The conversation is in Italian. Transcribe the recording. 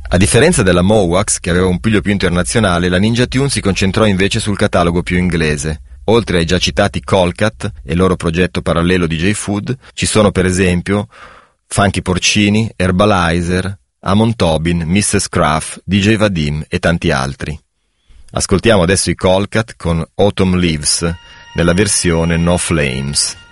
A differenza della Mowax, che aveva un piglio più internazionale, la Ninja Tune si concentrò invece sul catalogo più inglese. Oltre ai già citati Colcat e il loro progetto parallelo DJ Food, ci sono per esempio Funky Porcini, Herbalizer, Amon Tobin, Mrs. Craft, DJ Vadim e tanti altri. Ascoltiamo adesso i Colcat con Autumn Leaves, nella versione No Flames.